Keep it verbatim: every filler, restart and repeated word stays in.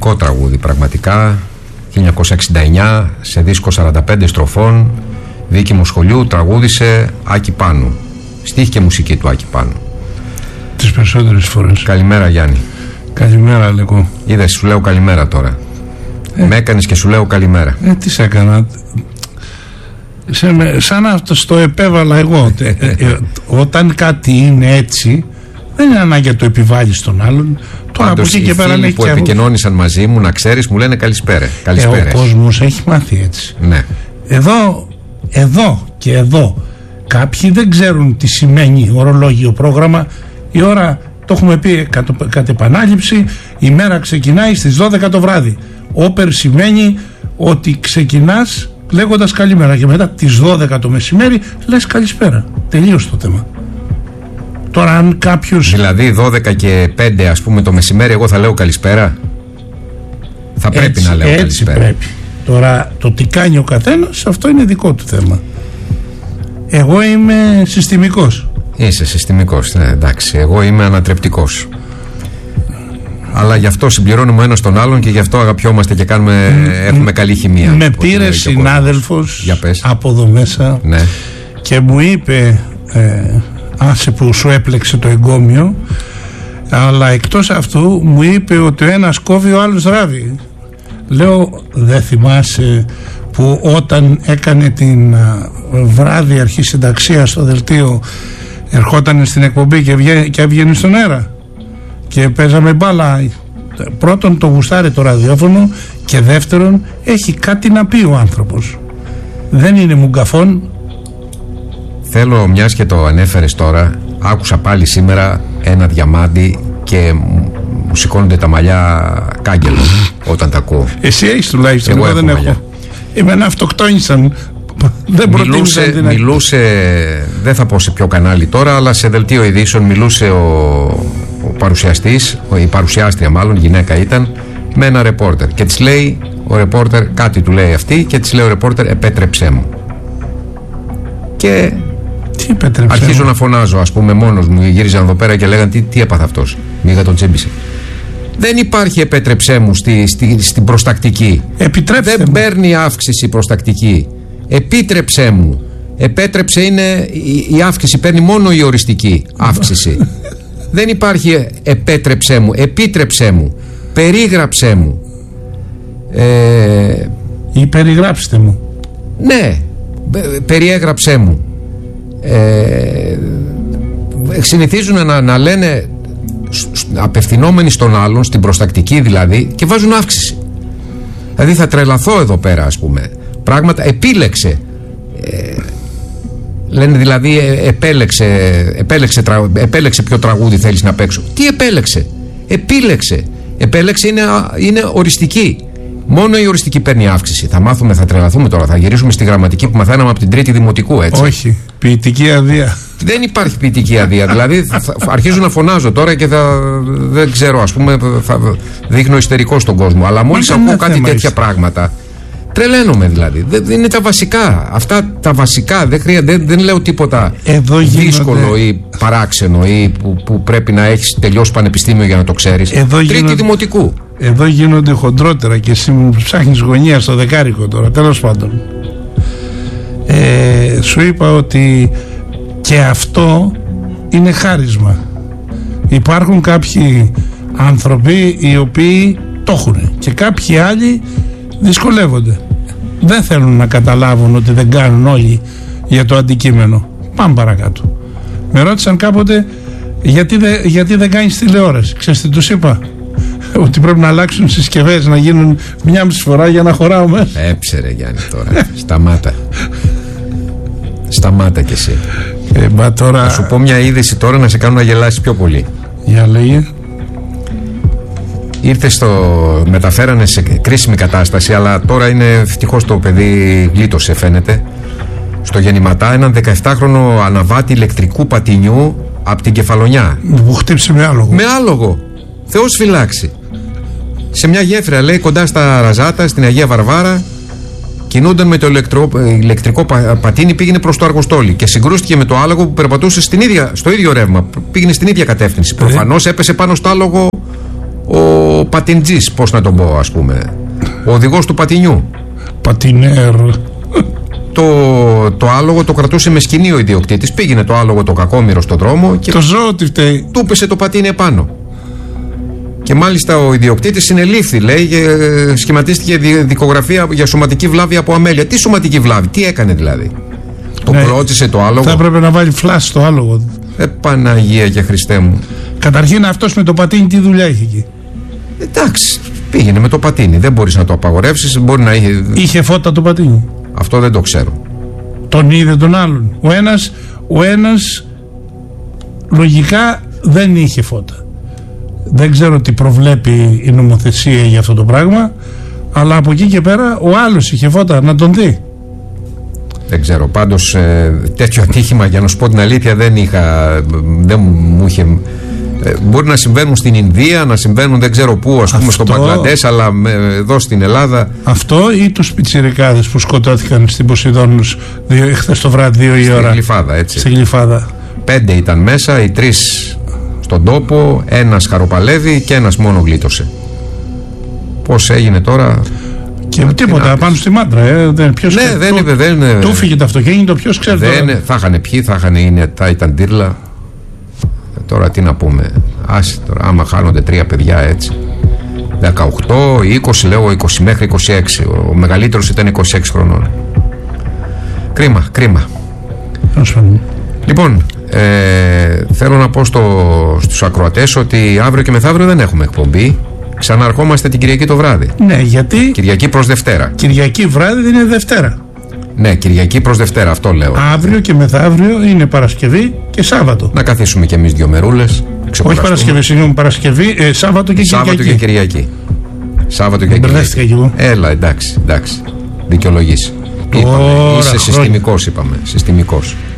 Εξαιρετικό τραγούδι, πραγματικά. χίλια εννιακόσια εξήντα εννιά, σε δίσκο σαράντα πέντε στροφών, δίκη σχολείου, τραγούδισε Άκη Πάνου. Στίχη και μουσική του Άκη Πάνου. Τις περισσότερες φορές. Καλημέρα, Γιάννη. Καλημέρα, Λεκό. Είδες, σου λέω καλημέρα τώρα. Ε, με έκανες και σου λέω καλημέρα. Ε, τι σε έκανα. Σε, σαν αυτό το επέβαλα εγώ. ε, ε, όταν κάτι είναι έτσι, δεν είναι ανάγκη να το επιβάλλει στον άλλον. Τώρα Πάντως, από εκεί και οι πέρα φίλοι που επικοινώνησαν μαζί μου, να ξέρεις, μου λένε καλησπέρα. Ε, ο κόσμος έχει μάθει έτσι. Ναι. Εδώ, εδώ και εδώ κάποιοι δεν ξέρουν τι σημαίνει ορολόγιο πρόγραμμα. Η ώρα, το έχουμε πει κατ' κατ' επανάληψη, η μέρα ξεκινάει στις δώδεκα το βράδυ. Όπερ σημαίνει ότι ξεκινάς λέγοντας καλημέρα και μετά τις δώδεκα το μεσημέρι λες καλησπέρα. Τελείωσε το θέμα. Τώρα αν κάποιος... Δηλαδή δώδεκα και πέντε ας πούμε το μεσημέρι εγώ θα λέω καλησπέρα. Θα πρέπει έτσι, να λέω έτσι καλησπέρα. Πρέπει. Τώρα το τι κάνει ο καθένας, αυτό είναι δικό του θέμα. Εγώ είμαι συστημικός. Είσαι συστημικός, ναι, εντάξει. Εγώ είμαι ανατρεπτικός. Αλλά γι' αυτό συμπληρώνουμε ένα τον άλλον και γι' αυτό αγαπιόμαστε και κάνουμε, mm, έχουμε καλή χημεία. Με πήρε συνάδελφος από εδώ μέσα, ναι, και μου είπε ε, άσε που σου έπλεξε το εγκόμιο, αλλά εκτός αυτού μου είπε ότι ο ένας κόβει, ο άλλος ράβει. Λέω, δεν θυμάσαι που όταν έκανε την α, βράδυ αρχή συνταξία στο δελτίο, ερχόταν στην εκπομπή και, βγα, και έβγαινε στον αέρα και παίζαμε μπάλα? Πρώτον, το γουστάρει το ραδιόφωνο, και δεύτερον, έχει κάτι να πει ο άνθρωπος. Δεν είναι μουγκαφών. Θέλω, μιας και το ανέφερες τώρα, άκουσα πάλι σήμερα ένα διαμάντι και μου σηκώνονται τα μαλλιά κάγκελο όταν τα ακούω. Εσύ έχεις τουλάχιστον, εγώ, εγώ δεν έχω. Εμένα αυτοκτόνησαν. Δεν μιλούσε, μιλούσε, δεν θα πω σε ποιο κανάλι τώρα, αλλά σε δελτίο ειδήσεων μιλούσε ο, ο παρουσιαστής, η παρουσιάστρια μάλλον, γυναίκα ήταν, με ένα ρεπόρτερ και της λέει ο ρεπόρτερ, κάτι του λέει αυτή και της λέει ο ρεπόρτερ, επέτρεψέ μου. Και τι αρχίζω να φωνάζω, ας πούμε, μόνος μου. Γύριζαν εδώ πέρα και λέγαν τι, τι έπαθα αυτός. Μίγα τον τσέμπησε. Δεν υπάρχει επέτρεψέ μου στη, στη, στην προστακτική. Επιτρέψτε Δεν μου. παίρνει αύξηση προστακτική. Επίτρεψέ μου. Επέτρεψε είναι η, η αύξηση. Παίρνει μόνο η οριστική αύξηση. Δεν υπάρχει επέτρεψέ μου. Επίτρεψέ μου. Περίγραψέ μου. Ε, ή περιγράψτε μου. Ναι. Περιέγραψέ μου. Ε, συνηθίζουν να, να λένε απευθυνόμενοι στον άλλον, στην προστακτική δηλαδή, και βάζουν αύξηση. Δηλαδή θα τρελαθώ εδώ πέρα, ας πούμε. Πράγματα επίλεξε. Ε, λένε δηλαδή ε, επέλεξε, επέλεξε, τρα, επέλεξε ποιο τραγούδι θέλεις να παίξω. Τι επέλεξε? Επίλεξε. Επέλεξε είναι, είναι οριστική. Μόνο η οριστική παίρνει αύξηση. Θα μάθουμε, θα τρελαθούμε τώρα. Θα γυρίσουμε στη γραμματική που μαθαίναμε από την τρίτη δημοτικού, έτσι. Όχι. Ποιητική αδεία. Δεν υπάρχει ποιητική αδεία. Δηλαδή θα, θα, αρχίζω να φωνάζω τώρα και θα, δεν ξέρω, ας πούμε, θα δείχνω ιστερικό στον κόσμο. Αλλά μόλις ακούω κάτι τέτοια είστε. πράγματα, τρελαίνομαι δηλαδή. Δεν, δεν είναι τα βασικά. Αυτά τα βασικά. Δεν, χρεια, δεν, δεν λέω τίποτα εδώ δύσκολο γίνονται... ή παράξενο ή που, που πρέπει να έχεις τελειώσει πανεπιστήμιο για να το ξέρεις. Εδώ τρίτη γίνονται... δημοτικού. Εδώ γίνονται χοντρότερα και εσύ μου ψάχνεις γωνία στο δεκάρικο τώρα. Τέλος πάντων. Ε, σου είπα ότι και αυτό είναι χάρισμα. Υπάρχουν κάποιοι άνθρωποι οι οποίοι το έχουν και κάποιοι άλλοι δυσκολεύονται. Δεν θέλουν να καταλάβουν ότι δεν κάνουν όλοι για το αντικείμενο. Πάμε παρακάτω. Με ρώτησαν κάποτε γιατί, δε, γιατί δεν κάνεις τηλεόραση. Ξέρεις τι τους είπα? Ότι πρέπει να αλλάξουν συσκευές, να γίνουν μια μισή φορά για να χωράω μέσα. Έψερε Γιάννη τώρα. Σταμάτα. Σταμάτα κι εσύ. Ε, μα τώρα... Θα σου πω μια είδηση τώρα να σε κάνω να γελάσεις πιο πολύ. Για λέγε. Ήρθε στο... μεταφέρανε σε κρίσιμη κατάσταση, αλλά τώρα είναι ευτυχώς το παιδί γλίτωσε, φαίνεται. Στο Γεννηματά έναν δεκαεφτάχρονο αναβάτη ηλεκτρικού πατινιού από την Κεφαλονιά. Που χτύψε με άλογο. Με άλογο. Θεός φυλάξει. Σε μια γέφυρα, λέει, κοντά στα Ραζάτα, στην Αγία Βαρβάρα, κινούνταν με το ηλεκτρο... ηλεκτρικό πα... πατίνι, πήγαινε προς το Αργοστόλι και συγκρούστηκε με το άλογο που περπατούσε στην ίδια... στο ίδιο ρεύμα. Πήγαινε στην ίδια κατεύθυνση. Ε. Προφανώς έπεσε πάνω στο άλογο ο πατιντζής, πώς να τον πω, ας πούμε. Ο οδηγός του πατινιού. Πατινέρ. Το, το άλογο το κρατούσε με σκηνή ο ιδιοκτήτης. Πήγαινε το άλογο το κακόμοιρο στον δρόμο και το ζώο τι φταίει. Του πέσε το πατίνι επάνω. Και μάλιστα ο ιδιοκτήτης συνελήφθη, λέει, και σχηματίστηκε δικογραφία για σωματική βλάβη από αμέλεια. Τι σωματική βλάβη, τι έκανε δηλαδή? Το ναι, κλώτσισε το άλογο. Θα έπρεπε να βάλει φλάσ στο άλογο. Ε, Παναγία και Χριστέ μου. Καταρχήν αυτός με το πατίνι τι δουλειά είχε εκεί? Εντάξει, πήγαινε με το πατίνι. Δεν μπορείς να το απαγορεύσεις. Μπορεί να είχε. Είχε φώτα το πατίνι? Αυτό δεν το ξέρω. Τον είδε τον άλλον? Ο ένας, ο ένας λογικά δεν είχε φώτα. Δεν ξέρω τι προβλέπει η νομοθεσία για αυτό το πράγμα, αλλά από εκεί και πέρα ο άλλος είχε φώτα να τον δει. Δεν ξέρω, πάντως ε, τέτοιο ατύχημα, για να σου πω την αλήθεια, δεν είχα, δεν μου είχε. Ε, μπορεί να συμβαίνουν στην Ινδία, να συμβαίνουν δεν ξέρω πού, ας πούμε αυτό, στο Μπαγκλαντές, αλλά ε, εδώ στην Ελλάδα. Αυτό ή τους πιτσιρικάδες που σκοτώθηκαν στην Ποσειδόνους χθες το βράδυ δύο η ώρα. Στην Γλυφάδα, έτσι. Στην Γλυφάδα. Πέντε ήταν μέσα, οι τρεις στον τόπο, ένας χαροπαλεύει και ένας μόνο γλίτωσε. Πώς έγινε τώρα? Και τίποτα, πάνω στη Μάντρα. Ε, δεν, ποιος ναι, δεν είπε, δεν. Του φύγε το αυτοκίνητο, ποιος ξέρει. Δεν, θα είχαν πιει, θα είχαν είναι, θα ήταν τύρλα. Τώρα τι να πούμε. Άσε τώρα, άμα χάνονται τρία παιδιά έτσι. δεκαοκτώ, είκοσι, λέω είκοσι μέχρι είκοσι έξι. Ο μεγαλύτερος ήταν είκοσι έξι χρονών. Κρίμα, κρίμα. Άσφαλη. Λοιπόν, ε, θέλω να πω στο, στους ακροατές ότι αύριο και μεθαύριο δεν έχουμε εκπομπή. Ξαναρχόμαστε την Κυριακή το βράδυ. Ναι, γιατί. Κυριακή προς Δευτέρα. Κυριακή βράδυ δεν είναι Δευτέρα. Ναι, Κυριακή προς Δευτέρα, αυτό λέω. Αύριο και μεθαύριο είναι Παρασκευή και Σάββατο. Να καθίσουμε κι εμείς δύο μερούλες. Όχι Παρασκευή, συγγνώμη, Παρασκευή, ε, Σάββατο και Σάββατο Κυριακή. Και Κυριακή. Σάββατο και Κυριακή. Έλα, εντάξει, εντάξει. Δικαιολογήσει. Είπαμε, είσαι συστημικός, είπαμε. Συστημικός.